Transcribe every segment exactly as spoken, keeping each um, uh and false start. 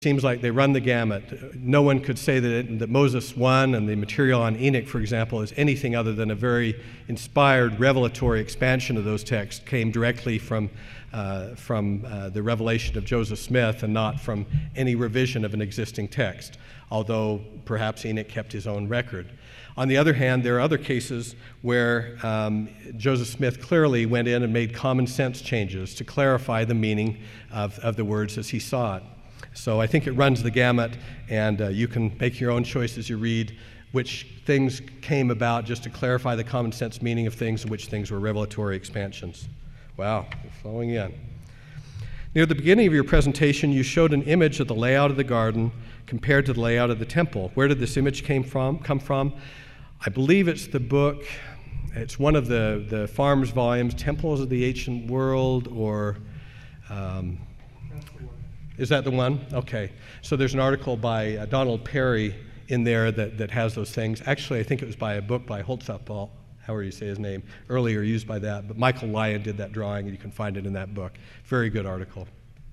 seems like they run the gamut. No one could say that, it, that Moses one and the material on Enoch, for example, is anything other than a very inspired, revelatory expansion of those texts, came directly from, uh, from uh, the revelation of Joseph Smith and not from any revision of an existing text, although perhaps Enoch kept his own record. On the other hand, there are other cases where um, Joseph Smith clearly went in and made common sense changes to clarify the meaning of, of the words as he saw it. So I think it runs the gamut, and uh, you can make your own choice as you read which things came about just to clarify the common sense meaning of things and which things were revelatory expansions. Wow, you're flowing in. Near the beginning of your presentation, you showed an image of the layout of the garden compared to the layout of the temple. Where did this image came from, come from? I believe it's the book, it's one of the, the Farms volumes, Temples of the Ancient World, or... Um, Is that the one? Okay. So there's an article by uh, Donald Perry in there that, that has those things. Actually, I think it was by a book by Holtzapfel, however you say his name, earlier used by that. But Michael Lyon did that drawing, and you can find it in that book. Very good article.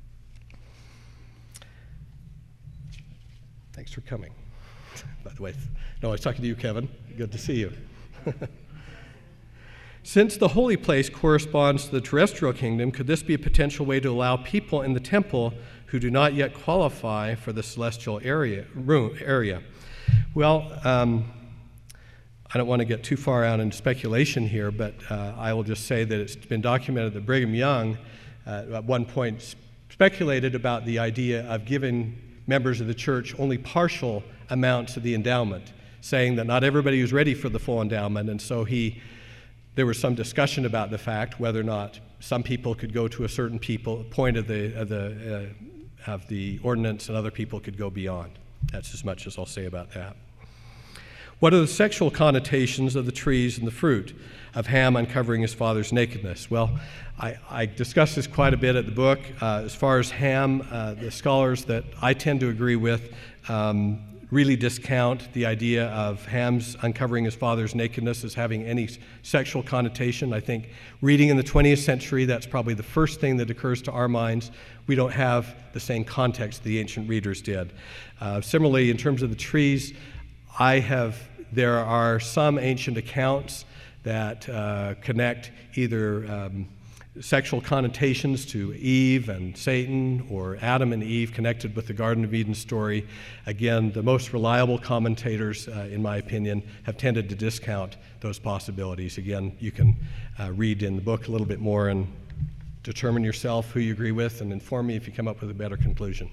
Thanks for coming. By the way, no, I was talking to you, Kevin. Good to see you. Since the holy place corresponds to the terrestrial kingdom, could this be a potential way to allow people in the temple who do not yet qualify for the celestial area? Room, area? Well, um, I don't want to get too far out into speculation here, but uh, I will just say that it's been documented that Brigham Young uh, at one point speculated about the idea of giving members of the church only partial amounts of the endowment, saying that not everybody was ready for the full endowment, and so he there was some discussion about the fact whether or not some people could go to a certain people point of the of the uh, of the ordinance, and other people could go beyond. That's as much as I'll say about that. What are the sexual connotations of the trees and the fruit of Ham uncovering his father's nakedness? Well, I, I discussed this quite a bit at the book. Uh, as far as Ham, uh, the scholars that I tend to agree with um, really discount the idea of Ham's uncovering his father's nakedness as having any sexual connotation. I think reading in the twentieth century, that's probably the first thing that occurs to our minds. We don't have the same context the ancient readers did. Uh, similarly, in terms of the trees, I have, there are some ancient accounts that uh, connect either um, sexual connotations to Eve and Satan, or Adam and Eve connected with the Garden of Eden story. Again, the most reliable commentators, uh, in my opinion, have tended to discount those possibilities. Again, you can uh, read in the book a little bit more and determine yourself who you agree with, and inform me if you come up with a better conclusion.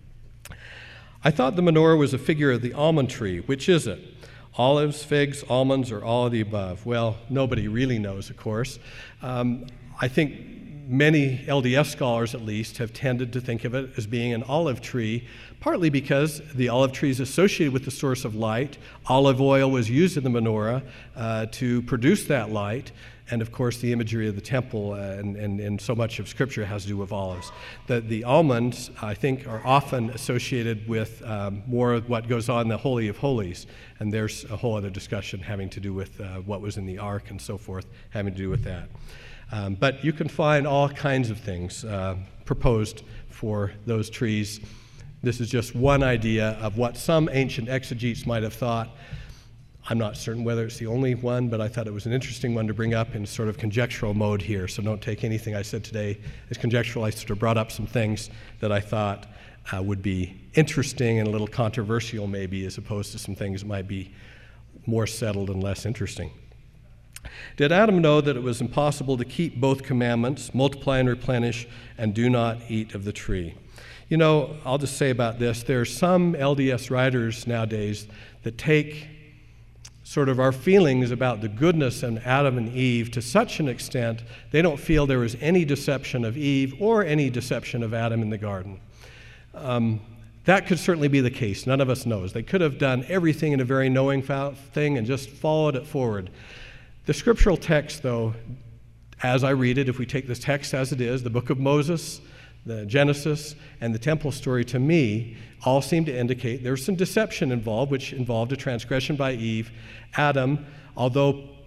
I thought the menorah was a figure of the almond tree. Which is it? Olives, figs, almonds, or all of the above? Well, nobody really knows, of course. Um, I think many L D S scholars, at least, have tended to think of it as being an olive tree, partly because the olive tree is associated with the source of light. Olive oil was used in the menorah uh, to produce that light, and of course the imagery of the temple uh, and, and, and so much of Scripture has to do with olives. The, the almonds, I think, are often associated with um, more of what goes on in the Holy of Holies, and there's a whole other discussion having to do with uh, what was in the ark and so forth, having to do with that. Um, but you can find all kinds of things uh, proposed for those trees. This is just one idea of what some ancient exegetes might have thought. I'm not certain whether it's the only one, but I thought it was an interesting one to bring up in sort of conjectural mode here. So don't take anything I said today as conjectural. I sort of brought up some things that I thought uh, would be interesting and a little controversial maybe, as opposed to some things that might be more settled and less interesting. Did Adam know that it was impossible to keep both commandments, multiply and replenish, and do not eat of the tree? You know, I'll just say about this, there are some L D S writers nowadays that take sort of our feelings about the goodness of Adam and Eve to such an extent they don't feel there was any deception of Eve or any deception of Adam in the garden. Um, that could certainly be the case. None of us knows. They could have done everything in a very knowing thing and just followed it forward. The scriptural text, though, as I read it, if we take this text as it is, the book of Moses, the Genesis, and the temple story, to me, all seem to indicate there's some deception involved, which involved a transgression by Eve. Adam, although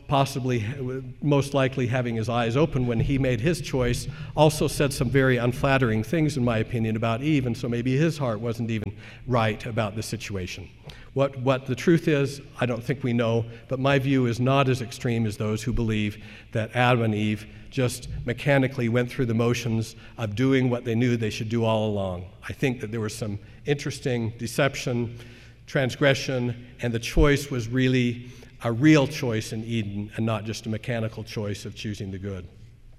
possibly, most likely having his eyes open when he made his choice, also said some very unflattering things, in my opinion, about Eve, and so maybe his heart wasn't even right about the situation. What, what the truth is, I don't think we know, but my view is not as extreme as those who believe that Adam and Eve just mechanically went through the motions of doing what they knew they should do all along. I think that there was some interesting deception, transgression, and the choice was really a real choice in Eden and not just a mechanical choice of choosing the good.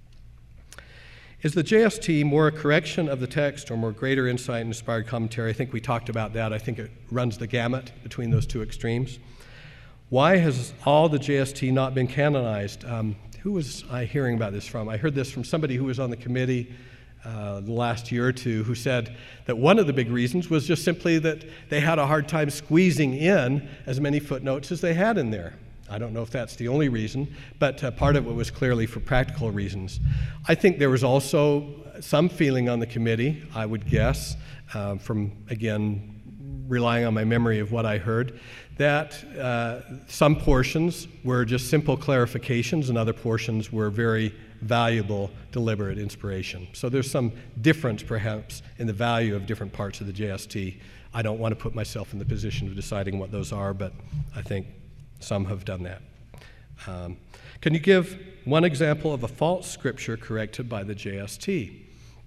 Is the J S T more a correction of the text or more greater insight and inspired commentary? I think we talked about that. I think it runs the gamut between those two extremes. Why has all the J S T not been canonized? Um, who was I hearing about this from? I heard this from somebody who was on the committee uh, the last year or two, who said that one of the big reasons was just simply that they had a hard time squeezing in as many footnotes as they had in there. I don't know if that's the only reason, but uh, part of it was clearly for practical reasons. I think there was also some feeling on the committee, I would guess, uh, from, again, relying on my memory of what I heard, that uh, some portions were just simple clarifications and other portions were very valuable, deliberate inspiration. So there's some difference, perhaps, in the value of different parts of the J S T. I don't want to put myself in the position of deciding what those are, but I think some have done that. Um, can you give one example of a false scripture corrected by the J S T?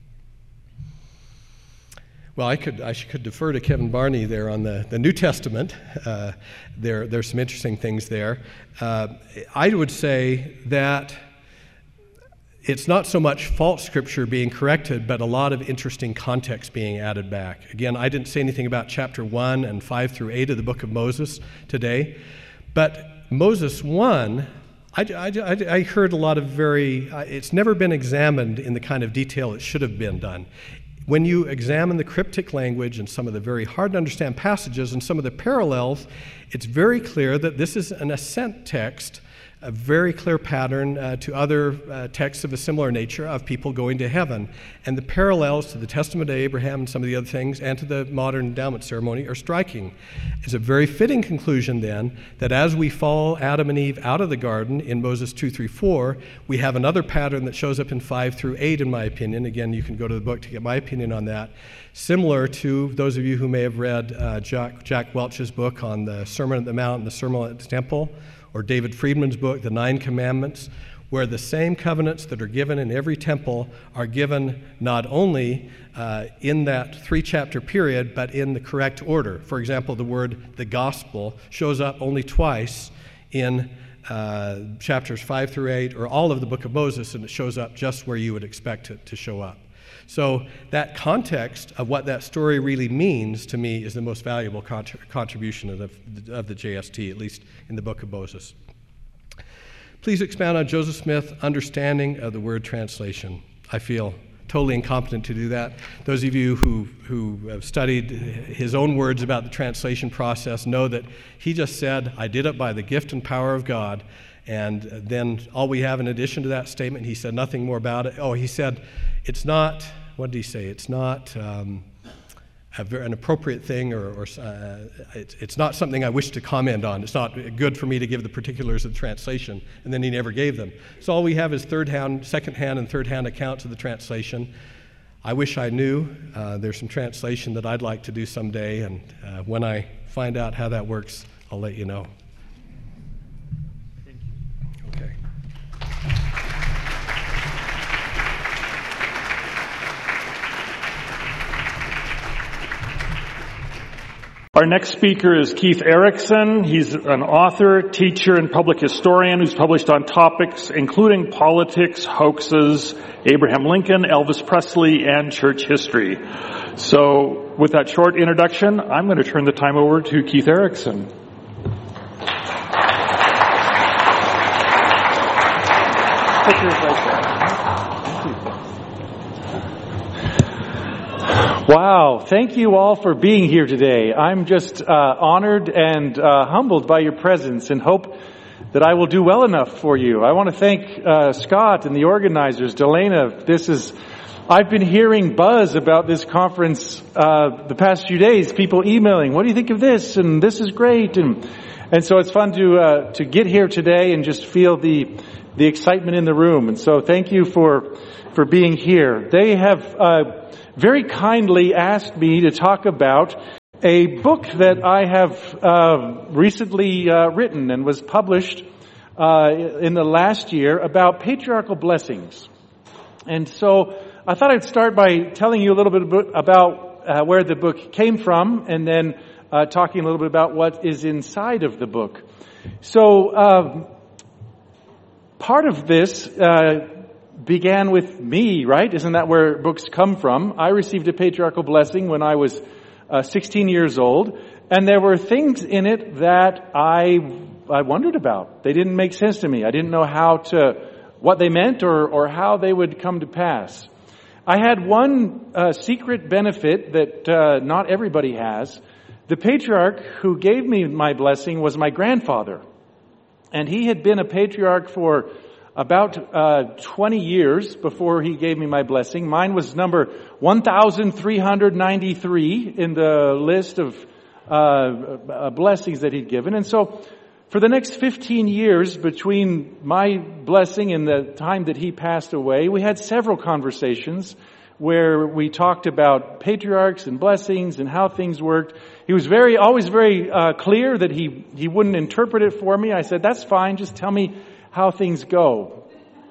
Well, I could I could defer to Kevin Barney there on the, the New Testament. Uh, there there's some interesting things there. Uh, I would say that it's not so much false scripture being corrected, but a lot of interesting context being added back. Again, I didn't say anything about chapter one and five through eight of the book of Moses today, but Moses one, I, I, I heard a lot of very, it's never been examined in the kind of detail it should have been done. When you examine the cryptic language and some of the very hard to understand passages and some of the parallels, it's very clear that this is an ascent text, a very clear pattern uh, to other uh, texts of a similar nature of people going to heaven. And the parallels to the Testament of Abraham and some of the other things and to the modern endowment ceremony are striking. It's a very fitting conclusion then that as we follow Adam and Eve out of the garden in Moses two, three, four, we have another pattern that shows up in five through eight, in my opinion. Again, you can go to the book to get my opinion on that. Similar to those of you who may have read uh, Jack, Jack Welch's book on the Sermon on the Mount and the Sermon on the Temple, or David Friedman's book, The Nine Commandments, where the same covenants that are given in every temple are given not only uh, in that three-chapter period, but in the correct order. For example, the word the gospel shows up only twice in uh, chapters five through eight, or all of the book of Moses, and it shows up just where you would expect it to show up. So that context of what that story really means to me is the most valuable contr- contribution of the, of the J S T, at least in the book of Moses. Please expound on Joseph Smith's understanding of the word translation. I feel totally incompetent to do that. Those of you who, who have studied his own words about the translation process know that he just said, I did it by the gift and power of God. And then all we have in addition to that statement, he said nothing more about it. Oh, he said, it's not, what did he say? It's not um, a very, an appropriate thing, or, or uh, it's, it's not something I wish to comment on. It's not good for me to give the particulars of the translation. And then he never gave them. So all we have is third-hand, second-hand and third-hand accounts of the translation. I wish I knew. Uh, there's some translation that I'd like to do someday, and uh, when I find out how that works, I'll let you know. Okay. Our next speaker is Keith Erickson. He's an author, teacher, and public historian who's published on topics including politics, hoaxes, Abraham Lincoln, Elvis Presley, and church history. So with that short introduction, I'm going to turn the time over to Keith Erickson. Wow, thank you all for being here today. I'm just uh, honored and uh, humbled by your presence and hope that I will do well enough for you. I want to thank uh, Scott and the organizers, Delana. This is I've been hearing buzz about this conference uh, the past few days. People emailing, "What do you think of this?" And "This is great." And and so it's fun to uh, to get here today and just feel the the excitement in the room. And so thank you for for being here. They have uh, very kindly asked me to talk about a book that I have uh, recently uh, written and was published uh, in the last year about patriarchal blessings. And so I thought I'd start by telling you a little bit about uh, where the book came from, and then uh, talking a little bit about what is inside of the book. So uh, part of this uh, began with me, right? Isn't that where books come from? I received a patriarchal blessing when I was uh, sixteen years old, and there were things in it that I I wondered about. They didn't make sense to me. I didn't know how to what they meant or or how they would come to pass. I had one uh, secret benefit that uh, not everybody has. The patriarch who gave me my blessing was my grandfather. And he had been a patriarch for about uh, twenty years before he gave me my blessing. Mine was number one thousand three hundred ninety-three in the list of uh, uh, blessings that he'd given. And so for the next fifteen years between my blessing and the time that he passed away, we had several conversations where we talked about patriarchs and blessings and how things worked. He was very, always very uh, clear that he, he wouldn't interpret it for me. I said, "That's fine, just tell me how things go."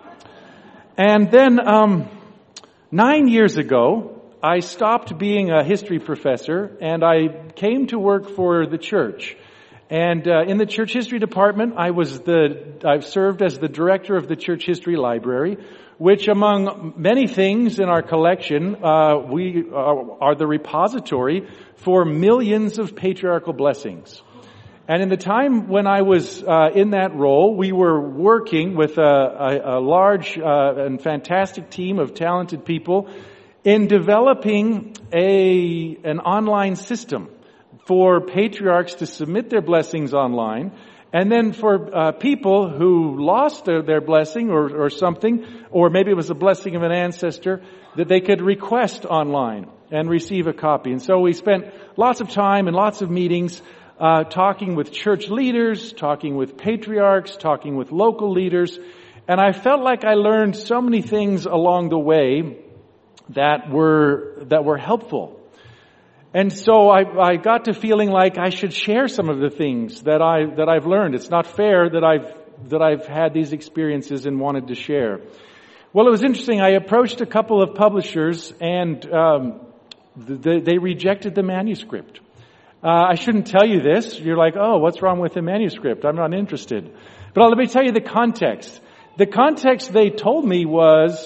And then um, nine years ago, I stopped being a history professor and I came to work for the church. And uh, in the church history department, I was the I've served as the director of the church history library, which, among many things in our collection, uh, we are, are the repository for millions of patriarchal blessings. And in the time when I was uh, in that role, we were working with a, a, a large uh, and fantastic team of talented people in developing a an online system for patriarchs to submit their blessings online, and then for uh, people who lost their, their blessing or, or something, or maybe it was a blessing of an ancestor, that they could request online and receive a copy. And so we spent lots of time and lots of meetings uh, talking with church leaders, talking with patriarchs, talking with local leaders, and I felt like I learned so many things along the way that were that were helpful. And so I, I got to feeling like I should share some of the things that I that I've learned. It's not fair that I've that I've had these experiences and wanted to share. Well, it was interesting. I approached a couple of publishers, and um, they, they rejected the manuscript. Uh, I shouldn't tell you this. You're like, "Oh, what's wrong with the manuscript? I'm not interested." But let me tell you the context. The context they told me was,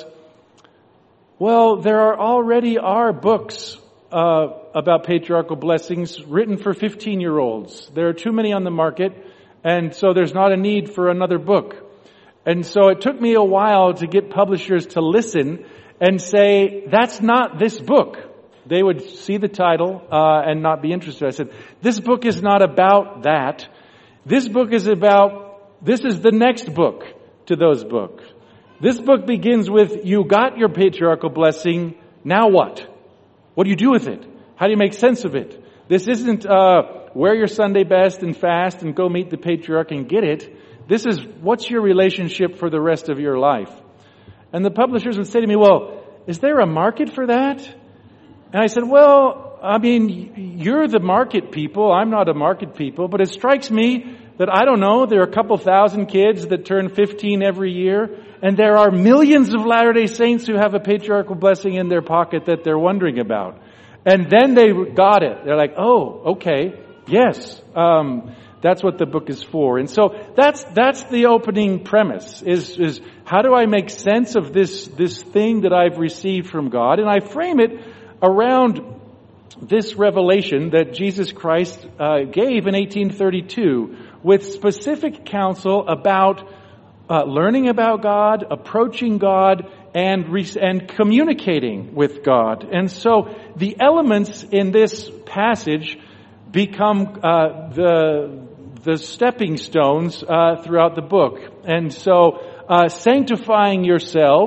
well, there are already are books Uh, about patriarchal blessings written for fifteen-year-olds. There are too many on the market, and so there's not a need for another book. And so it took me a while to get publishers to listen and say, "That's not this book." They would see the title uh, and not be interested. I said, "This book is not about that. This book is about, this is the next book to those books. This book begins with, you got your patriarchal blessing, now what? What do you do with it? How do you make sense of it? This isn't uh, wear your Sunday best and fast and go meet the patriarch and get it. This is, what's your relationship for the rest of your life?" And the publishers would say to me, "Well, is there a market for that?" And I said, "Well, I mean, you're the market people. I'm not a market people. But it strikes me that, I don't know, there are a couple thousand kids that turn fifteen every year. And there are millions of Latter-day Saints who have a patriarchal blessing in their pocket that they're wondering about." And then they got it. They're like, "Oh, okay, yes, um, that's what the book is for." And so that's that's the opening premise, is, is how do I make sense of this, this thing that I've received from God? And I frame it around this revelation that Jesus Christ uh, gave in eighteen thirty-two with specific counsel about Uh, learning about God, approaching God, and re- and communicating with God. And so the elements in this passage become uh, the the stepping stones uh, throughout the book. And so uh, sanctifying yourselves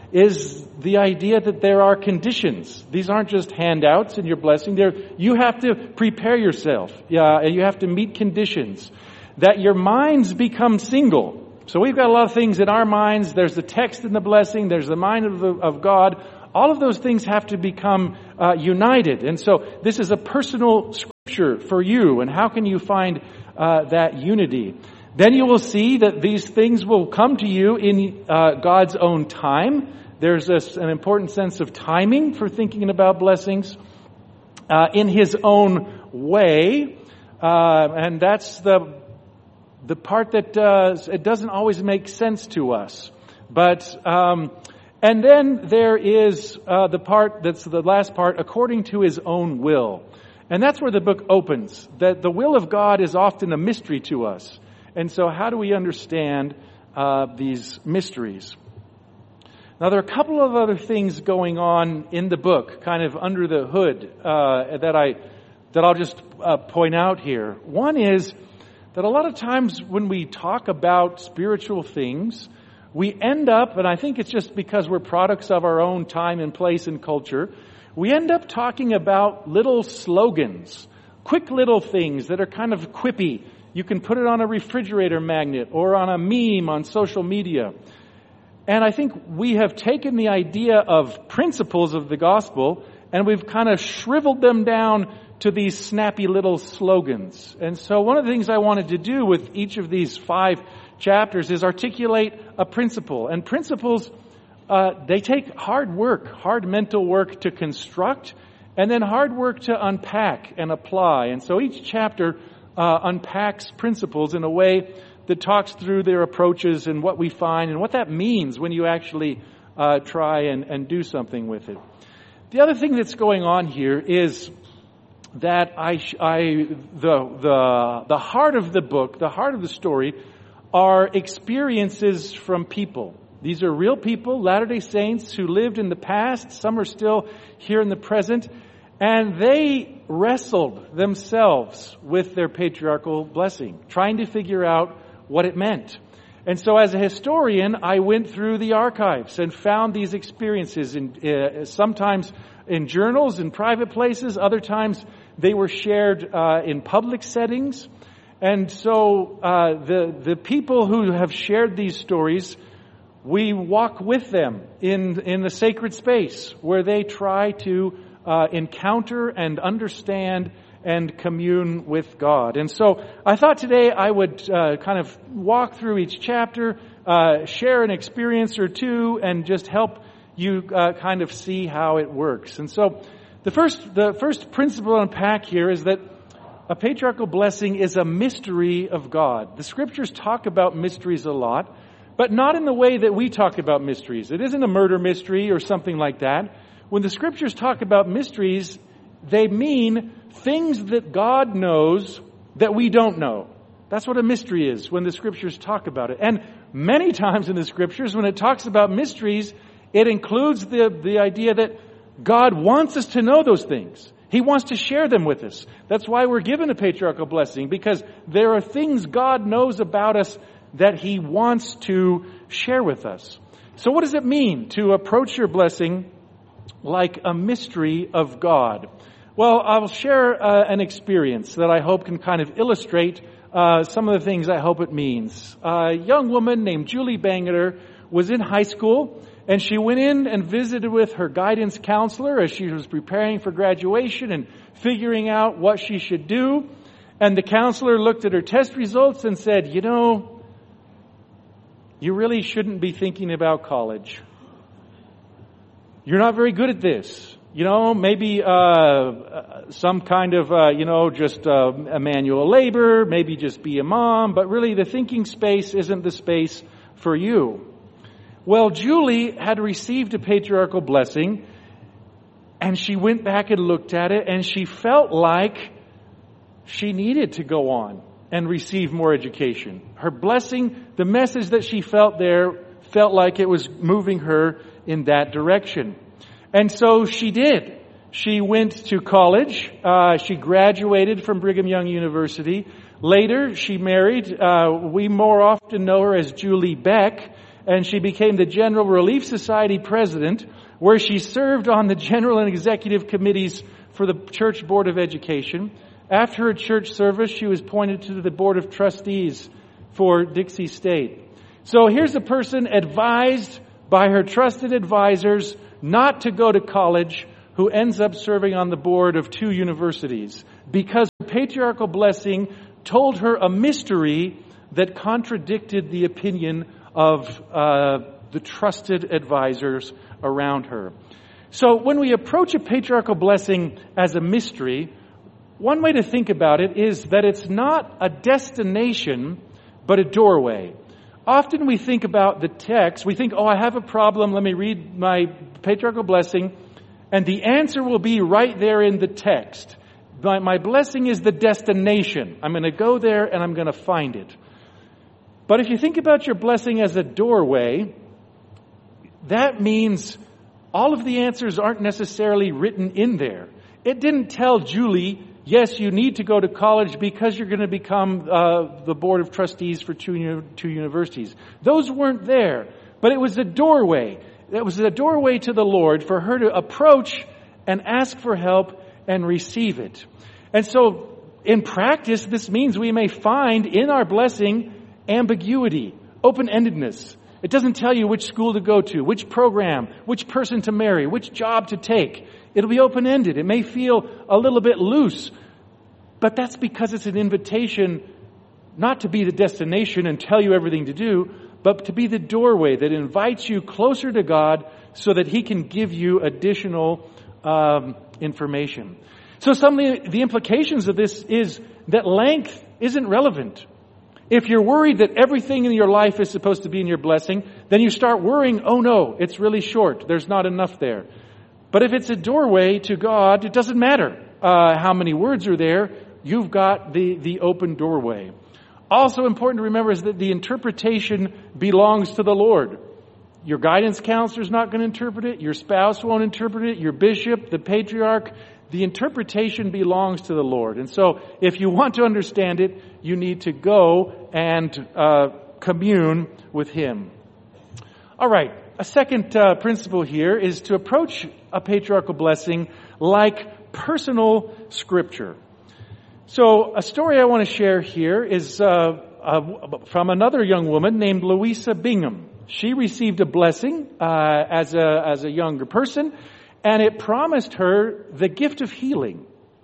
is the idea that there are conditions. These aren't just handouts in your blessing. They're, you have to prepare yourself. Yeah, and you have to meet conditions. That your minds become single. So we've got a lot of things in our minds. There's the text in the blessing. There's the mind of, the, of God. All of those things have to become uh, united. And so this is a personal scripture for you. And how can you find uh, that unity? Then you will see that these things will come to you in uh, God's own time. There's a, an important sense of timing for thinking about blessings. Uh, in His own way. Uh, and that's the the part that uh, it doesn't always make sense to us. But... Um, And then there is uh, the part that's the last part, according to His own will. And that's where the book opens. That the will of God is often a mystery to us. And so how do we understand uh, these mysteries? Now there are a couple of other things going on in the book, kind of under the hood, uh, that I that I'll just uh, point out here. One is that a lot of times when we talk about spiritual things, we end up, and I think it's just because we're products of our own time and place and culture, we end up talking about little slogans, quick little things that are kind of quippy. You can put it on a refrigerator magnet or on a meme on social media. And I think we have taken the idea of principles of the gospel and we've kind of shriveled them down to these snappy little slogans. And so one of the things I wanted to do with each of these five chapters is articulate a principle. And principles, uh, they take hard work, hard mental work to construct, and then hard work to unpack and apply. And so each chapter uh, unpacks principles in a way that talks through their approaches and what we find and what that means when you actually uh, try and, and do something with it. The other thing that's going on here is that I, I the the the heart of the book, the heart of the story, are experiences from people. These are real people, Latter-day Saints who lived in the past. Some are still here in the present. And they wrestled themselves with their patriarchal blessing, trying to figure out what it meant. And so as a historian, I went through the archives and found these experiences, in, uh, sometimes in journals, in private places. Other times they were shared uh, in public settings. And so uh, the the people who have shared these stories, we walk with them in in the sacred space where they try to uh, encounter and understand and commune with God. And so I thought today I would uh, kind of walk through each chapter, uh, share an experience or two, and just help you uh, kind of see how it works. And so the first the first principle to unpack here is that a patriarchal blessing is a mystery of God. The scriptures talk about mysteries a lot, but not in the way that we talk about mysteries. It isn't a murder mystery or something like that. When the scriptures talk about mysteries, they mean things that God knows that we don't know. That's what a mystery is when the scriptures talk about it. And many times in the scriptures, when it talks about mysteries, it includes the, the idea that God wants us to know those things. He wants to share them with us. That's why we're given a patriarchal blessing, because there are things God knows about us that He wants to share with us. So what does it mean to approach your blessing like a mystery of God? Well, I'll share uh, an experience that I hope can kind of illustrate uh, some of the things I hope it means. A young woman named Julie Bangeter was in high school, and she went in and visited with her guidance counselor as she was preparing for graduation and figuring out what she should do. And the counselor looked at her test results and said, you know, you really shouldn't be thinking about college. You're not very good at this. You know, maybe uh some kind of, uh, you know, just uh, a manual labor, maybe just be a mom, but really the thinking space isn't the space for you. Well, Julie had received a patriarchal blessing, and she went back and looked at it, and she felt like she needed to go on and receive more education. Her blessing, the message that she felt there, felt like it was moving her in that direction. And so she did. She went to college. Uh, she graduated from Brigham Young University. Later, she married. Uh, we more often know her as Julie Beck. and she became the General Relief Society president, where she served on the general and executive committees for the Church Board of Education. After her church service, she was appointed to the Board of Trustees for Dixie State. So here's a person advised by her trusted advisors not to go to college, who ends up serving on the board of two universities because her patriarchal blessing told her a mystery that contradicted the opinion of uh, the trusted advisors around her. So when we approach a patriarchal blessing as a mystery, one way to think about it is that it's not a destination, but a doorway. Often we think about the text, we think, oh, I have a problem, let me read my patriarchal blessing, and the answer will be right there in the text. My, my blessing is the destination. I'm going to go there and I'm going to find it. But if you think about your blessing as a doorway, that means all of the answers aren't necessarily written in there. It didn't tell Julie, yes, you need to go to college because you're going to become uh, the board of trustees for two, two universities. Those weren't there. But it was a doorway. It was a doorway to the Lord for her to approach and ask for help and receive it. And so in practice, this means we may find in our blessing ambiguity, open-endedness. It doesn't tell you which school to go to, which program, which person to marry, which job to take. It'll be open-ended. It may feel a little bit loose, but that's because it's an invitation not to be the destination and tell you everything to do, but to be the doorway that invites you closer to God so that He can give you additional um, information. So some of the implications of this is that length isn't relevant. If you're worried that everything in your life is supposed to be in your blessing, then you start worrying, oh no, it's really short. There's not enough there. But if it's a doorway to God, it doesn't matter uh, how many words are there. You've got the, the open doorway. Also important to remember is that the interpretation belongs to the Lord. Your guidance counselor is not going to interpret it. Your spouse won't interpret it. Your bishop, the patriarch. The interpretation belongs to the Lord. And so if you want to understand it, you need to go and uh, commune with Him. All right. A second uh, principle here is to approach a patriarchal blessing like personal scripture. So a story I want to share here is uh, uh, from another young woman named Louisa Bingham. She received a blessing uh, as a as a younger person, and it promised her the gift of healing,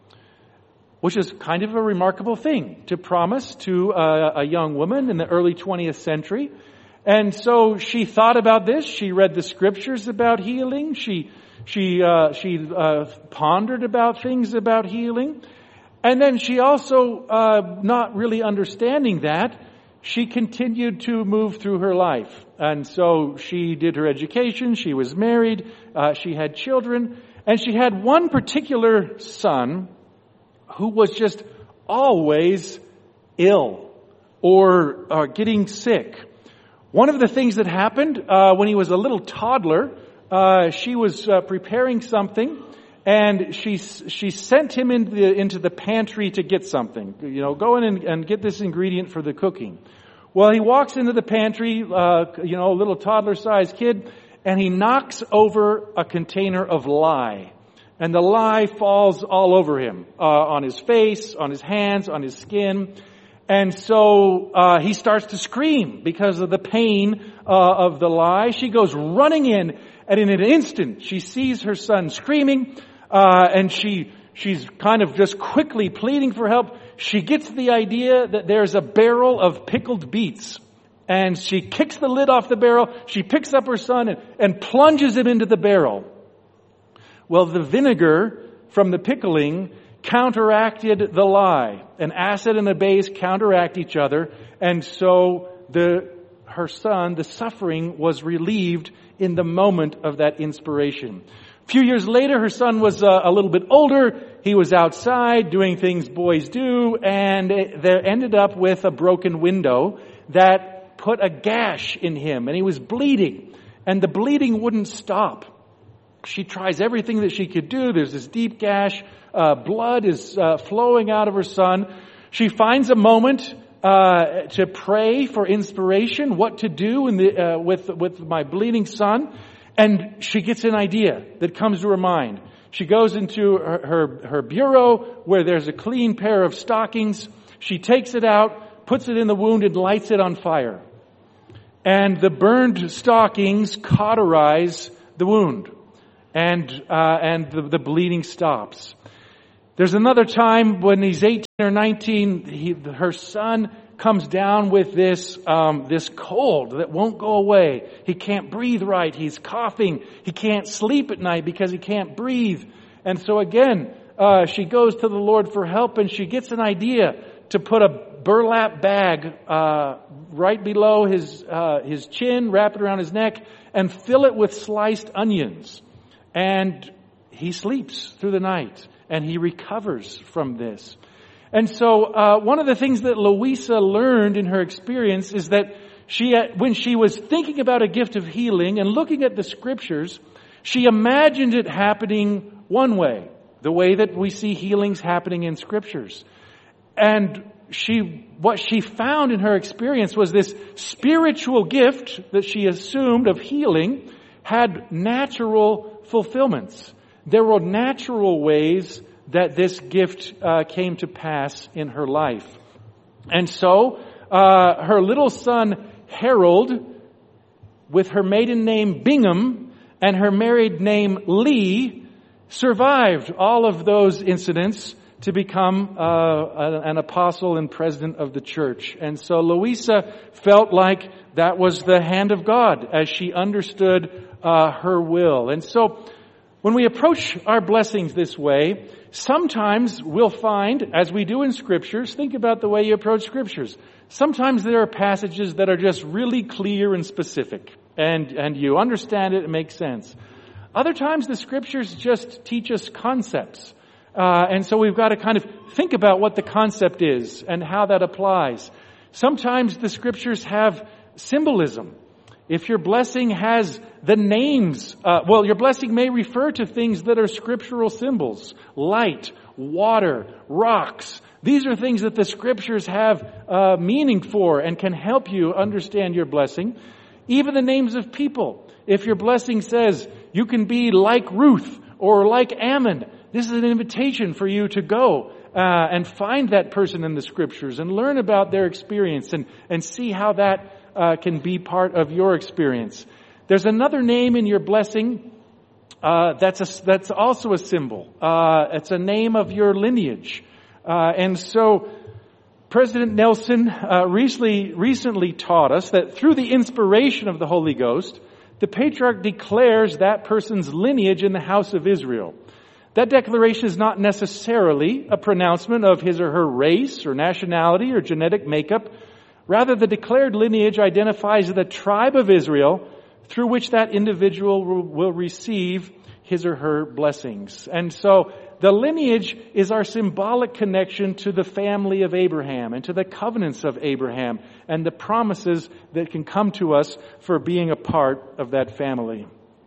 which is kind of a remarkable thing to promise to a, a young woman in the early twentieth century. And so she thought about this. She read the scriptures about healing. She she uh, she uh, pondered about things about healing. And then she also, uh, not really understanding that, she continued to move through her life. And so she did her education, she was married, uh, she had children, and she had one particular son who was just always ill or uh, getting sick. One of the things that happened uh, when he was a little toddler, uh, she was uh, preparing something, and she she sent him into the, into the pantry to get something. You know, go in and, and get this ingredient for the cooking. Well, he walks into the pantry, uh, you know, a little toddler-sized kid, and he knocks over a container of lye. And the lye falls all over him, uh, on his face, on his hands, on his skin. And so uh, he starts to scream because of the pain uh, of the lye. She goes running in, and in an instant, she sees her son screaming. Uh, and she, she's kind of just quickly pleading for help. She gets the idea that there's a barrel of pickled beets. And she kicks the lid off the barrel. She picks up her son and, and plunges him into the barrel. Well, the vinegar from the pickling counteracted the lye. An acid and a base counteract each other. And so the, her son, the suffering was relieved in the moment of that inspiration. A few years later, her son was uh, a little bit older. He was outside doing things boys do, and it, there ended up with a broken window that put a gash in him, and he was bleeding, and the bleeding wouldn't stop. She tries everything that she could do. There's this deep gash. Uh, blood is uh, flowing out of her son. She finds a moment uh, to pray for inspiration, what to do in the, uh, with, with my bleeding son. And she gets an idea that comes to her mind. She goes into her, her, her bureau where there's a clean pair of stockings. She takes it out, puts it in the wound, and lights it on fire. And the burned stockings cauterize the wound. And, uh, and the, the bleeding stops. There's another time when he's eighteen or nineteen, he, her son comes down with this, um, this cold that won't go away. He can't breathe right. He's coughing. He can't sleep at night because he can't breathe. And so again, uh, she goes to the Lord for help, and she gets an idea to put a burlap bag, uh, right below his, uh, his chin, wrap it around his neck, and fill it with sliced onions. And he sleeps through the night, and he recovers from this. And so uh, one of the things that Louisa learned in her experience is that she, when she was thinking about a gift of healing and looking at the Scriptures, she imagined it happening one way, the way that we see healings happening in Scriptures. And she, what she found in her experience was this spiritual gift that she assumed of healing had natural fulfillments. There were natural ways that this gift uh, came to pass in her life. And so, uh, her little son, Harold, with her maiden name Bingham and her married name Lee, survived all of those incidents to become uh, an apostle and president of the church. And so Louisa felt like that was the hand of God as she understood uh, her will. And so when we approach our blessings this way, sometimes we'll find, as we do in Scriptures, think about the way you approach Scriptures. Sometimes there are passages that are just really clear and specific, and, and you understand it, it makes sense. Other times the Scriptures just teach us concepts. Uh, and so we've got to kind of think about what the concept is and how that applies. Sometimes the Scriptures have symbolism. If your blessing has the names, uh, well, your blessing may refer to things that are scriptural symbols. Light, water, rocks. These are things that the Scriptures have uh, meaning for and can help you understand your blessing. Even the names of people. If your blessing says you can be like Ruth or like Ammon, this is an invitation for you to go uh, and find that person in the Scriptures and learn about their experience and, and see how that uh, can be part of your experience. There's another name in your blessing uh, that's a, that's also a symbol. Uh, it's a name of your lineage. Uh, and so President Nelson uh, recently, recently taught us that through the inspiration of the Holy Ghost, the patriarch declares that person's lineage in the house of Israel. That declaration is not necessarily a pronouncement of his or her race or nationality or genetic makeup. Rather, the declared lineage identifies the tribe of Israel through which that individual will receive his or her blessings. And so the lineage is our symbolic connection to the family of Abraham and to the covenants of Abraham and the promises that can come to us for being a part of that family.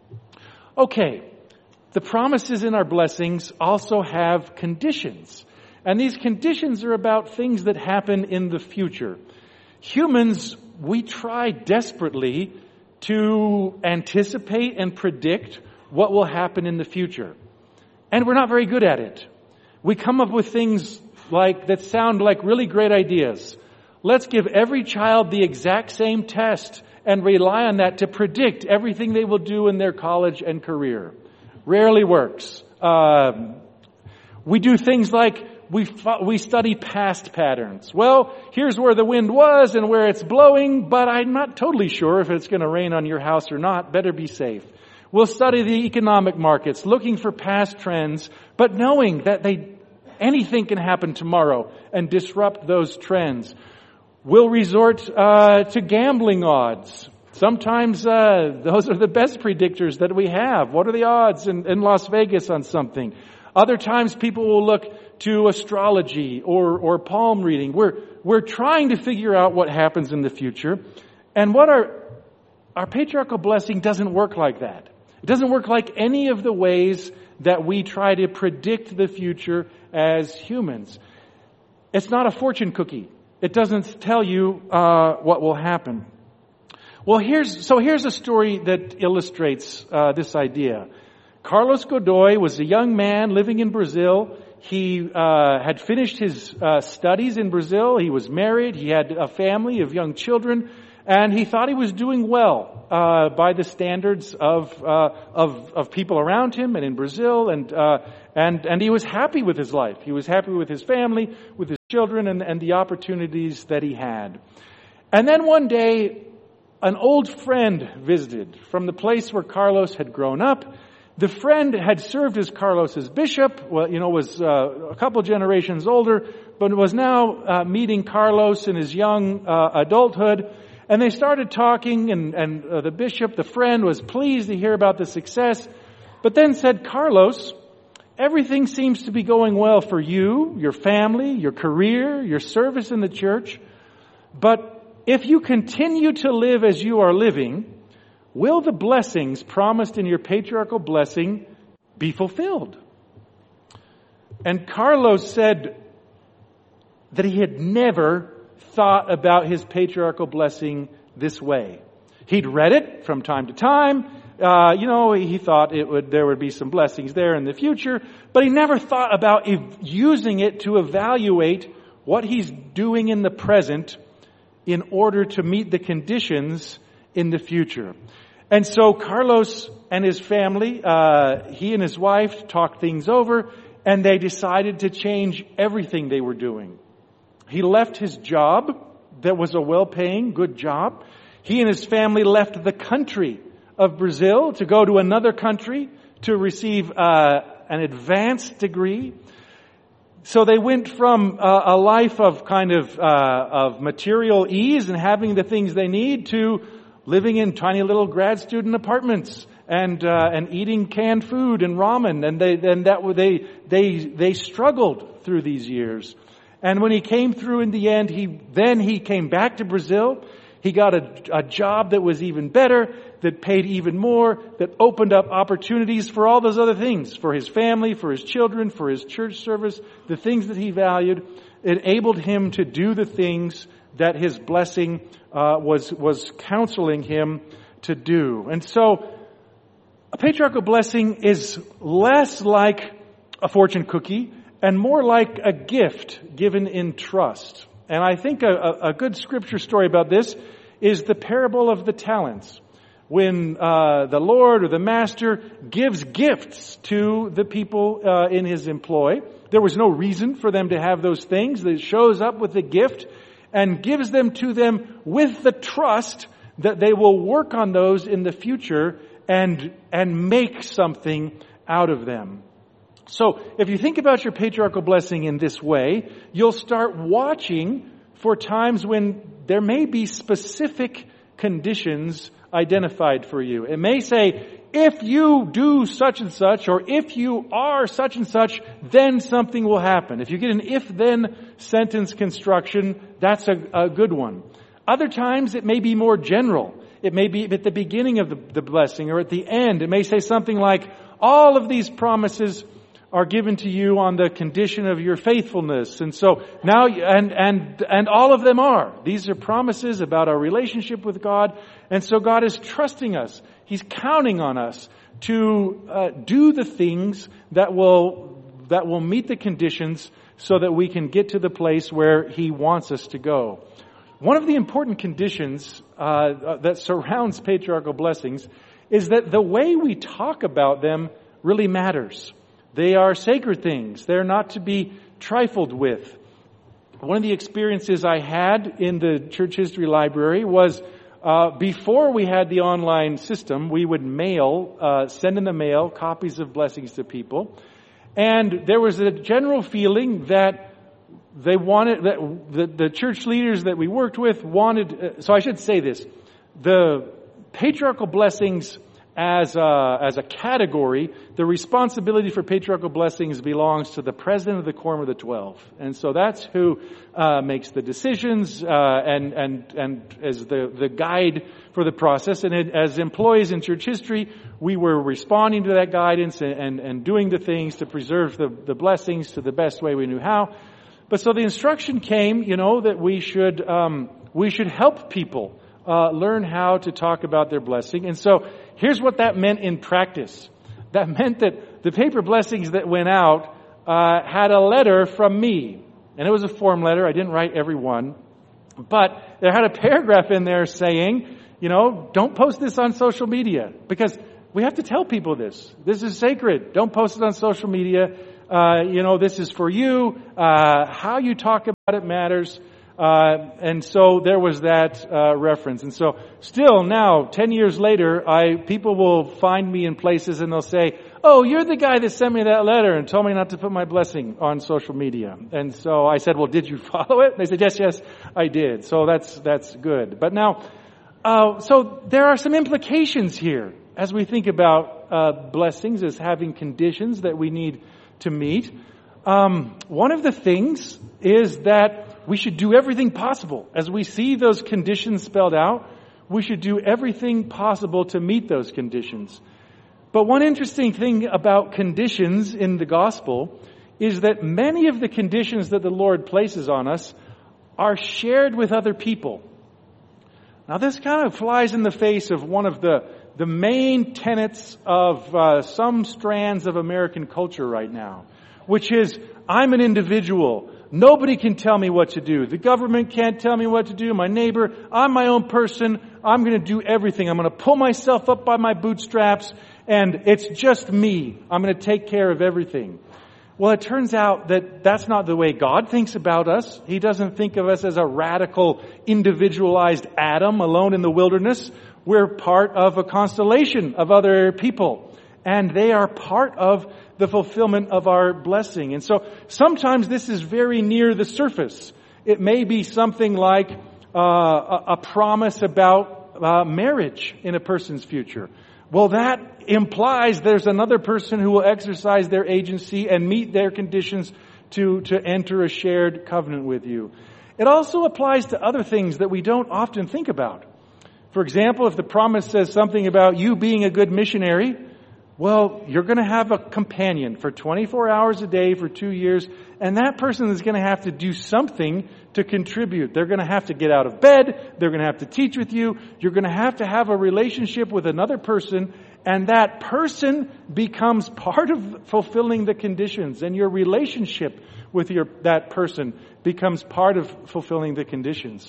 Okay. The promises in our blessings also have conditions. And these conditions are about things that happen in the future. Humans, we try desperately to anticipate and predict what will happen in the future. And we're not very good at it. We come up with things like that sound like really great ideas. Let's give every child the exact same test and rely on that to predict everything they will do in their college and career. Rarely works. Um, we do things like we we study past patterns. Well, here's where the wind was and where it's blowing, but I'm not totally sure if it's going to rain on your house or not. Better be safe. We'll study the economic markets, looking for past trends, but knowing that they anything can happen tomorrow and disrupt those trends. We'll resort uh, to gambling odds. Sometimes uh, those are the best predictors that we have. What are the odds in, in Las Vegas on something? Other times people will look to astrology or, or palm reading. We're, we're trying to figure out what happens in the future. And what our, our patriarchal blessing doesn't work like that. It doesn't work like any of the ways that we try to predict the future as humans. It's not a fortune cookie. It doesn't tell you uh, what will happen. Well, here's so here's a story that illustrates uh, this idea. Carlos Godoy was a young man living in Brazil. He uh, had finished his uh, studies in Brazil. He was married. He had a family of young children, and he thought he was doing well uh, by the standards of uh, of of people around him and in Brazil. And uh, and and he was happy with his life. He was happy with his family, with his children, and, and the opportunities that he had. And then one day, an old friend visited from the place where Carlos had grown up. The friend had served as Carlos's bishop, well, you know, was uh, a couple generations older, but was now uh, meeting Carlos in his young uh, adulthood. And they started talking, and, and uh, the bishop, the friend, was pleased to hear about the success, but then said, Carlos, everything seems to be going well for you, your family, your career, your service in the church. But if you continue to live as you are living, will the blessings promised in your patriarchal blessing be fulfilled? And Carlos said that he had never thought about his patriarchal blessing this way. He'd read it from time to time. Uh, you know, he thought it would there would be some blessings there in the future, but he never thought about ev- using it to evaluate what he's doing in the present in order to meet the conditions in the future. And so Carlos and his family, uh, he and his wife talked things over, and they decided to change everything they were doing. He left his job that was a well-paying, good job. He and his family left the country of Brazil to go to another country to receive uh, an advanced degree. So they went from uh, a life of kind of uh, of material ease and having the things they need to living in tiny little grad student apartments and uh, and eating canned food and ramen, and they and that they they they struggled through these years. And when he came through in the end, he then he came back to Brazil. He got a, a job that was even better, that paid even more, that opened up opportunities for all those other things, for his family, for his children, for his church service, the things that he valued. It enabled him to do the things that his blessing uh, was was counseling him to do. And so a patriarchal blessing is less like a fortune cookie and more like a gift given in trust. And I think a, a good scripture story about this is the parable of the talents. When uh, the Lord or the master gives gifts to the people uh, in his employ, there was no reason for them to have those things. It shows up with a gift and gives them to them with the trust that they will work on those in the future and and make something out of them. So if you think about your patriarchal blessing in this way, you'll start watching for times when there may be specific conditions identified for you. It may say, if you do such and such, or if you are such and such, then something will happen. If you get an if-then sentence construction, that's a, a good one. Other times it may be more general. It may be at the beginning of the, the blessing or at the end. It may say something like, all of these promises are given to you on the condition of your faithfulness. And so now, and, and, and all of them are. These are promises about our relationship with God. And so God is trusting us. He's counting on us to uh, do the things that will, that will meet the conditions so that we can get to the place where He wants us to go. One of the important conditions uh, that surrounds patriarchal blessings is that the way we talk about them really matters. They are sacred things. They're not to be trifled with. One of the experiences I had in the church history library was uh, before we had the online system, we would mail, uh, send in the mail copies of blessings to people. And there was a general feeling that they wanted, that the, the church leaders that we worked with wanted, uh, so I should say this, the patriarchal blessings As a, as a category, the responsibility for patriarchal blessings belongs to the president of the Quorum of the Twelve. And so that's who uh, makes the decisions uh, and, and, and as the, the guide for the process. And it, as employees in church history, we were responding to that guidance and, and, and doing the things to preserve the, the blessings to the best way we knew how. But so the instruction came, you know, that we should um, we should help people uh, learn how to talk about their blessing. And so here's what that meant in practice. That meant that the paper blessings that went out uh, had a letter from me. And it was a form letter. I didn't write every one. But there had a paragraph in there saying, you know, don't post this on social media. Because we have to tell people this. This is sacred. Don't post it on social media. Uh, you know, this is for you. Uh, how you talk about it matters. Uh, and so there was that uh, reference. And so still now, ten years later, I people will find me in places and they'll say, oh, you're the guy that sent me that letter and told me not to put my blessing on social media. And so I said, well, did you follow it? And they said, yes, yes, I did. So that's that's good. But now, uh, so there are some implications here as we think about uh, blessings as having conditions that we need to meet. Um, one of the things is that we should do everything possible. As we see those conditions spelled out, we should do everything possible to meet those conditions. But one interesting thing about conditions in the gospel is that many of the conditions that the Lord places on us are shared with other people. Now this kind of flies in the face of one of the, the main tenets of uh, some strands of American culture right now, which is, I'm an individual. Nobody can tell me what to do. The government can't tell me what to do. My neighbor, I'm my own person. I'm going to do everything. I'm going to pull myself up by my bootstraps, and it's just me. I'm going to take care of everything. Well, it turns out that that's not the way God thinks about us. He doesn't think of us as a radical, individualized atom alone in the wilderness. We're part of a constellation of other people, and they are part of the fulfillment of our blessing. And so sometimes this is very near the surface. It may be something like uh, a, a promise about uh, marriage in a person's future. Well, that implies there's another person who will exercise their agency and meet their conditions to, to enter a shared covenant with you. It also applies to other things that we don't often think about. For example, if the promise says something about you being a good missionary, well, you're going to have a companion for twenty-four hours a day for two years, and that person is going to have to do something to contribute. They're going to have to get out of bed. They're going to have to teach with you. You're going to have to have a relationship with another person, and that person becomes part of fulfilling the conditions, and your relationship with your that person becomes part of fulfilling the conditions.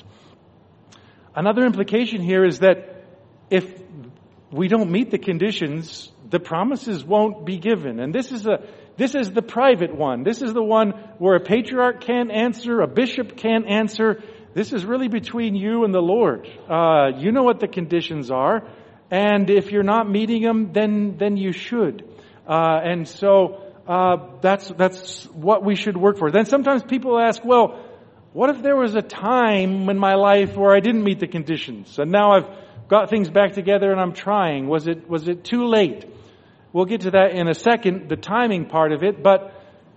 Another implication here is that if we don't meet the conditions, the promises won't be given. And this is a this is the private one. This is the one where a patriarch can't answer, a bishop can't answer. This is really between you and the Lord. Uh, you know what the conditions are, and if you're not meeting them, then then you should. Uh, and so uh, that's that's what we should work for. Then sometimes people ask, well, what if there was a time in my life where I didn't meet the conditions, and now I've got things back together and I'm trying? Was it was it too late? We'll get to that in a second, the timing part of it. But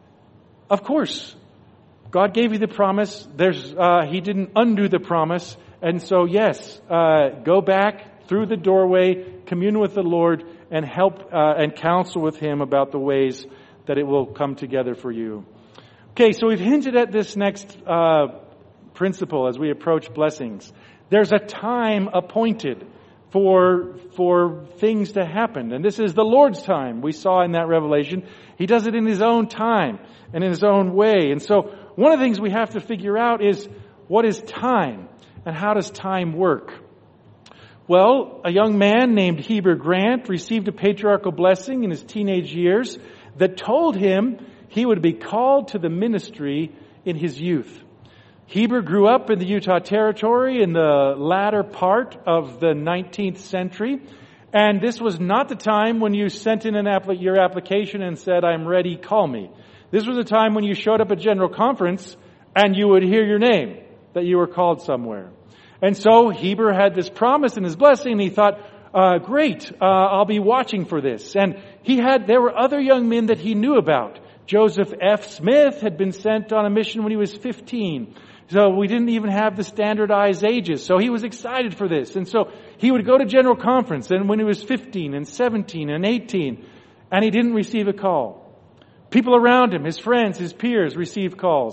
of course, God gave you the promise. There's uh, He didn't undo the promise. And so yes, uh, go back through the doorway, commune with the Lord, and help uh, and counsel with Him about the ways that it will come together for you. Okay, so we've hinted at this next uh, principle as we approach blessings. There's a time appointed for for things to happen. And this is the Lord's time. We saw in that revelation. He does it in His own time and in His own way. And so one of the things we have to figure out is, what is time and how does time work? Well, a young man named Heber Grant received a patriarchal blessing in his teenage years that told him he would be called to the ministry in his youth. Heber grew up in the Utah Territory in the latter part of the nineteenth century. And this was not the time when you sent in an appli- your application and said, I'm ready, call me. This was a time when you showed up at General Conference and you would hear your name, that you were called somewhere. And so Heber had this promise and his blessing, and he thought, uh, great, uh, I'll be watching for this. And he had, there were other young men that he knew about. Joseph F. Smith had been sent on a mission when he was fifteen. So we didn't even have the standardized ages. So he was excited for this. And so he would go to General Conference, and when he was fifteen and seventeen and eighteen, and he didn't receive a call. People around him, his friends, his peers, received calls.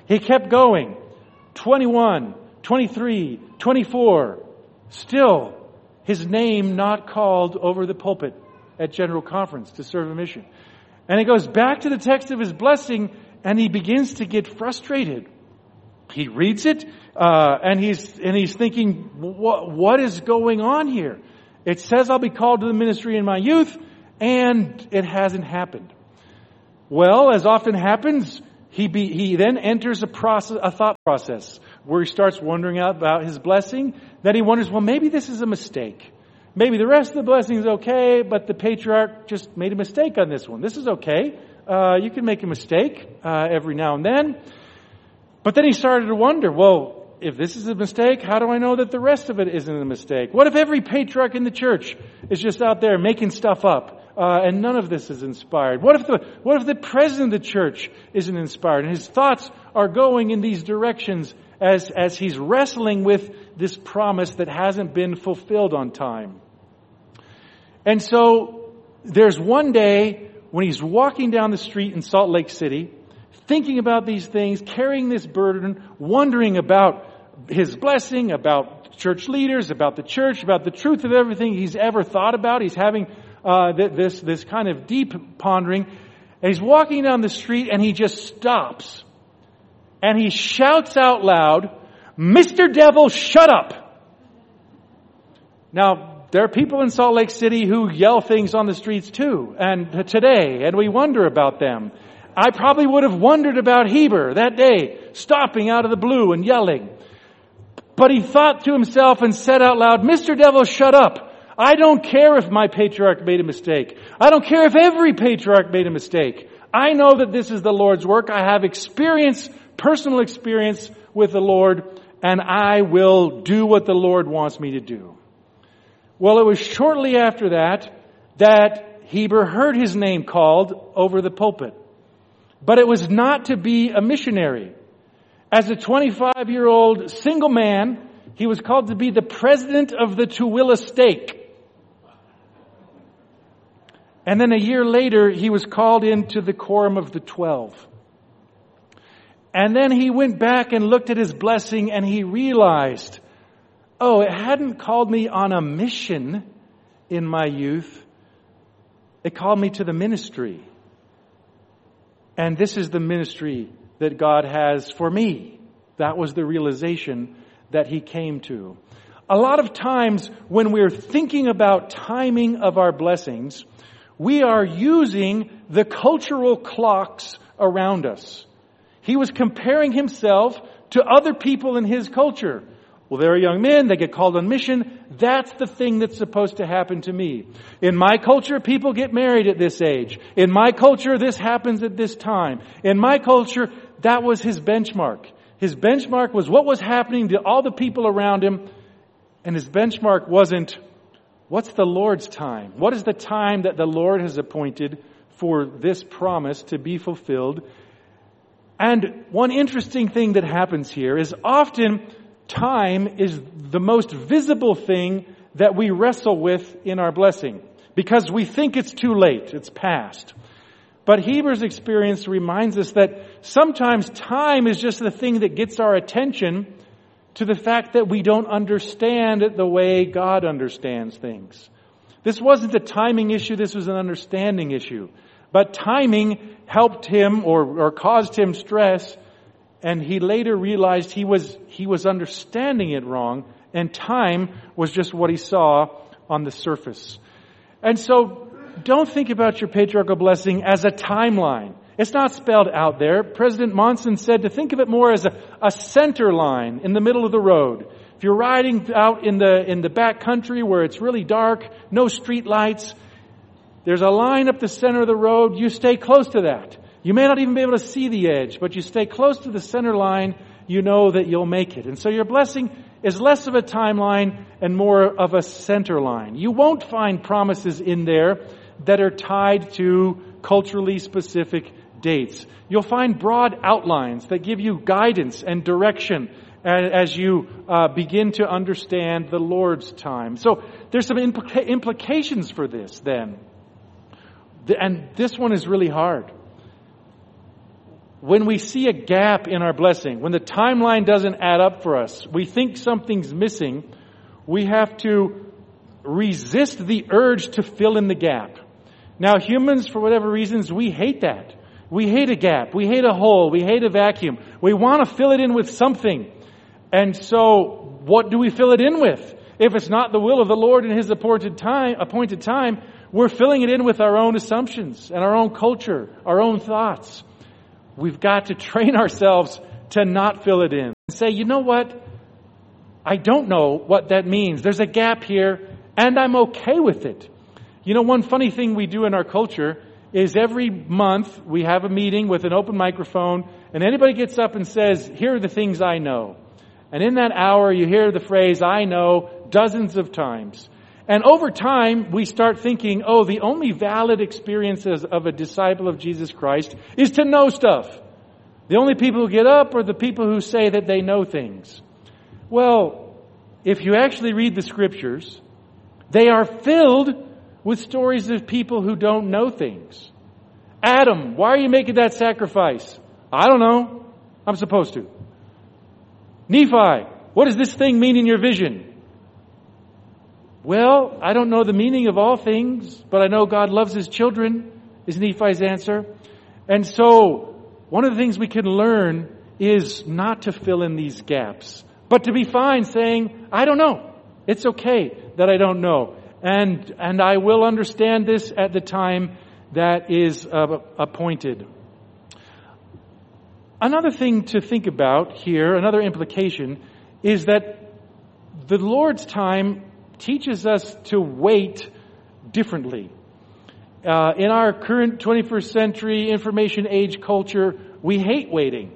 He kept going. twenty-one, twenty-three, twenty-four. Still, his name not called over the pulpit at General Conference to serve a mission. And he goes back to the text of his blessing, and he begins to get frustrated. He reads it, uh, and he's and he's thinking, what, what is going on here? It says I'll be called to the ministry in my youth, and it hasn't happened. Well, as often happens, he be, he then enters a process, a thought process, where he starts wondering about his blessing. Then he wonders, well, maybe this is a mistake. Maybe the rest of the blessing is okay, but the patriarch just made a mistake on this one. This is okay. Uh, you can make a mistake uh, every now and then. But then he started to wonder, well, if this is a mistake, how do I know that the rest of it isn't a mistake? What if every patriarch in the church is just out there making stuff up, uh, and none of this is inspired? What if the what if the president of the church isn't inspired, and his thoughts are going in these directions as as he's wrestling with this promise that hasn't been fulfilled on time? And so there's one day when he's walking down the street in Salt Lake City, thinking about these things, carrying this burden, wondering about his blessing, about church leaders, about the church, about the truth of everything he's ever thought about. He's having uh, this this kind of deep pondering. And he's walking down the street and he just stops. And he shouts out loud, "Mister Devil, shut up!" Now, there are people in Salt Lake City who yell things on the streets too, and today, and we wonder about them. I probably would have wondered about Heber that day, stopping out of the blue and yelling. But he thought to himself and said out loud, "Mister Devil, shut up. I don't care if my patriarch made a mistake. I don't care if every patriarch made a mistake. I know that this is the Lord's work. I have experience, personal experience with the Lord, and I will do what the Lord wants me to do." Well, it was shortly after that that Heber heard his name called over the pulpit. But it was not to be a missionary. As a twenty-five-year-old single man, he was called to be the president of the Tooele Stake. And then a year later, he was called into the Quorum of the Twelve. And then he went back and looked at his blessing and he realized, oh, it hadn't called me on a mission in my youth. It called me to the ministry. And this is the ministry that God has for me. That was the realization that he came to. A lot of times when we're thinking about timing of our blessings, we are using the cultural clocks around us. He was comparing himself to other people in his culture. Well, they're young men, they get called on mission. That's the thing that's supposed to happen to me. In my culture, people get married at this age. In my culture, this happens at this time. In my culture, that was his benchmark. His benchmark was what was happening to all the people around him. And his benchmark wasn't, what's the Lord's time? What is the time that the Lord has appointed for this promise to be fulfilled? And one interesting thing that happens here is often time is the most visible thing that we wrestle with in our blessing because we think it's too late, it's past. But Heber's experience reminds us that sometimes time is just the thing that gets our attention to the fact that we don't understand it the way God understands things. This wasn't a timing issue, this was an understanding issue. But timing helped him or, or caused him stress. And he later realized he was he was understanding it wrong, and time was just what he saw on the surface. And so don't think about your patriarchal blessing as a timeline. It's not spelled out there. President Monson said to think of it more as a, a center line in the middle of the road. If you're riding out in the in the back country where it's really dark, no street lights, there's a line up the center of the road. You stay close to that. You may not even be able to see the edge, but you stay close to the center line, you know that you'll make it. And so your blessing is less of a timeline and more of a center line. You won't find promises in there that are tied to culturally specific dates. You'll find broad outlines that give you guidance and direction as you uh, begin to understand the Lord's time. So there's some implica- implications for this then. And this one is really hard. when we see a gap in our blessing, when the timeline doesn't add up for us, we think something's missing, we have to resist the urge to fill in the gap. Now, humans, for whatever reasons, we hate that. We hate a gap. We hate a hole. We hate a vacuum. We want to fill it in with something. And so, what do we fill it in with? If it's not the will of the Lord in His appointed time, appointed time, we're filling it in with our own assumptions and our own culture, our own thoughts. We've got to train ourselves to not fill it in. And say, you know what? I don't know what that means. There's a gap here, and I'm okay with it. You know, one funny thing we do in our culture is every month we have a meeting with an open microphone, and anybody gets up and says, here are the things I know. And in that hour, you hear the phrase, I know, dozens of times. And over time, we start thinking, oh, the only valid experiences of a disciple of Jesus Christ is to know stuff. The only people who get up are the people who say that they know things. Well, if you actually read the Scriptures, they are filled with stories of people who don't know things. Adam, why are you making that sacrifice? I don't know. I'm supposed to. Nephi, what does this thing mean in your vision? Well, I don't know the meaning of all things, but I know God loves His children, is Nephi's answer. And so, one of the things we can learn is not to fill in these gaps, but to be fine saying, I don't know. It's okay that I don't know. And, and I will understand this at the time that is uh, appointed. Another thing to think about here, another implication, is that the Lord's time teaches us to wait differently. Uh, in our current twenty-first century information age culture, we hate waiting.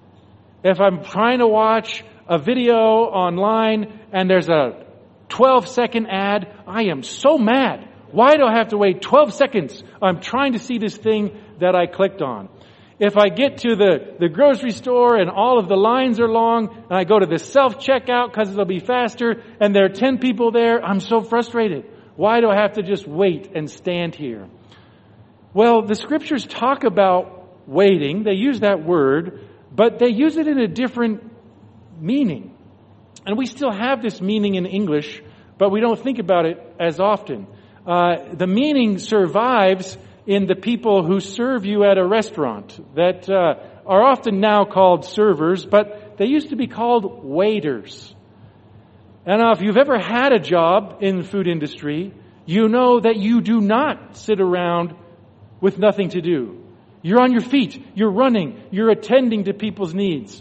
If I'm trying to watch a video online and there's a twelve second ad, I am so mad. Why do I have to wait twelve seconds? I'm trying to see this thing that I clicked on. If I get to the, the grocery store and all of the lines are long, and I go to the self-checkout because it'll be faster, and there are ten people there, I'm so frustrated. Why do I have to just wait and stand here? Well, the Scriptures talk about waiting. They use that word, but they use it in a different meaning. And we still have this meaning in English, but we don't think about it as often. Uh, the meaning survives in the people who serve you at a restaurant that uh, are often now called servers, but they used to be called waiters. And now, if you've ever had a job in the food industry, you know that you do not sit around with nothing to do. You're on your feet, you're running, you're attending to people's needs.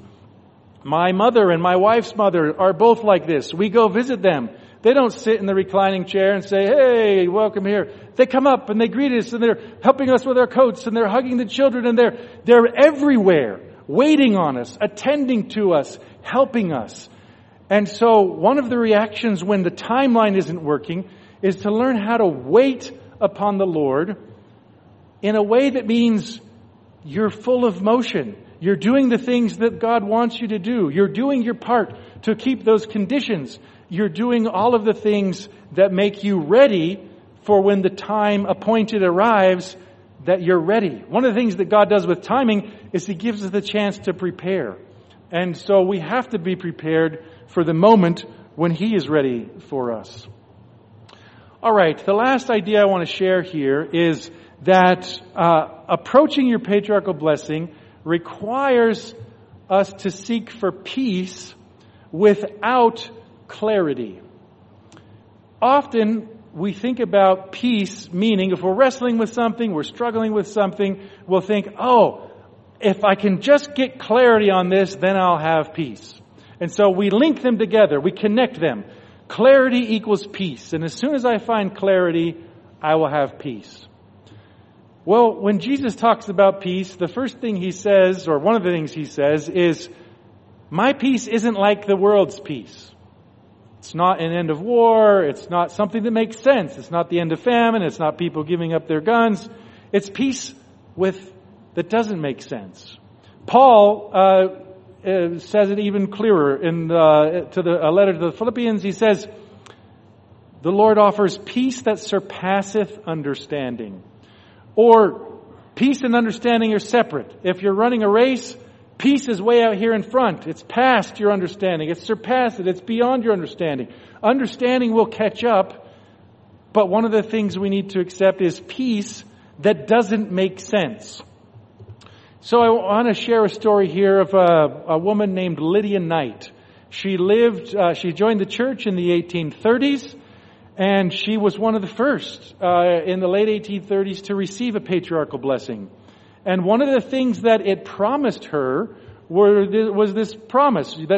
My mother and my wife's mother are both like this. We go visit them. They don't sit in the reclining chair and say, hey, welcome here. They come up and they greet us and they're helping us with our coats and they're hugging the children and they're, they're everywhere, waiting on us, attending to us, helping us. And so one of the reactions when the timeline isn't working is to learn how to wait upon the Lord in a way that means you're full of motion. You're doing the things that God wants you to do. You're doing your part to keep those conditions. You're doing all of the things that make you ready for when the time appointed arrives, that you're ready. One of the things that God does with timing is He gives us the chance to prepare. And so we have to be prepared for the moment when He is ready for us. All right, the last idea I want to share here is that uh, approaching your patriarchal blessing requires us to seek for peace without clarity. Often we think about peace, meaning if we're wrestling with something, we're struggling with something, we'll think, oh, if I can just get clarity on this, then I'll have peace. And so we link them together, we connect them. Clarity equals peace. And as soon as I find clarity, I will have peace. Well, when Jesus talks about peace, the first thing He says, or one of the things He says, is, my peace isn't like the world's peace. It's not an end of war. It's not something that makes sense. It's not the end of famine. It's not people giving up their guns. It's peace with that doesn't make sense. Paul uh, uh, says it even clearer in uh, to the a letter to the Philippians. He says, "The Lord offers peace that surpasseth understanding." Or Peace and understanding are separate. If you're running a race, peace is way out here in front. It's past your understanding. It's surpassed it. It's beyond your understanding. Understanding will catch up, but one of the things we need to accept is peace that doesn't make sense. So I want to share a story here of a, a woman named Lydia Knight. She lived, uh, she joined the church in the eighteen thirties, and she was one of the first uh, in the late eighteen thirties to receive a patriarchal blessing. And one of the things that it promised her were, was this promise that